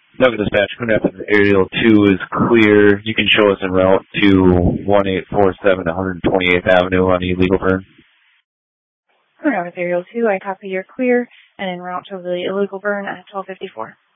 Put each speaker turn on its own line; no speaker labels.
Nova Dispatch, Coon Rapids Aerial 2 is clear. You can show us en route to 1847 128th Avenue on illegal burn.
Coon Rapids Aerial 2, I copy, you're clear, and en route to the illegal burn at 1254.